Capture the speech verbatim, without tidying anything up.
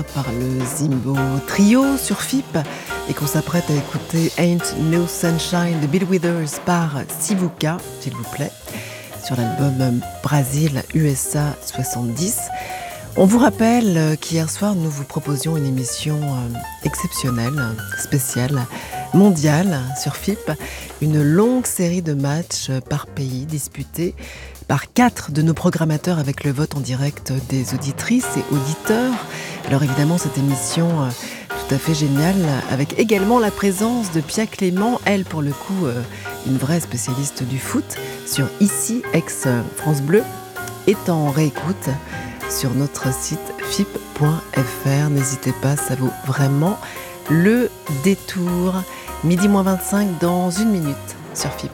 Par le Zimbo Trio sur F I P et qu'on s'apprête à écouter Ain't No Sunshine de Bill Withers par Sivuca, s'il vous plaît, sur l'album Brazil U S A soixante-dix. On vous rappelle qu'hier soir, nous vous proposions une émission exceptionnelle, spéciale, mondiale sur F I P, une longue série de matchs par pays disputés par quatre de nos programmateurs avec le vote en direct des auditrices et auditeurs. Alors évidemment, cette émission euh, tout à fait géniale, avec également la présence de Pia Clément, elle pour le coup, euh, une vraie spécialiste du foot, sur Ici, ex-France Bleu, est en réécoute sur notre site F I P point F R. N'hésitez pas, ça vaut vraiment le détour. Midi moins vingt-cinq dans une minute sur F I P.